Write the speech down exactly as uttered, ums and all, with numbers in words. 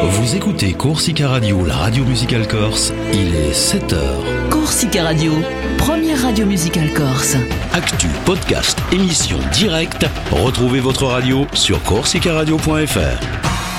Vous écoutez Corsica Radio, la radio musicale corse, il est sept heures. Corsica Radio, première radio musicale corse. Actu, podcast, émission directe, retrouvez votre radio sur corsica radio point f r.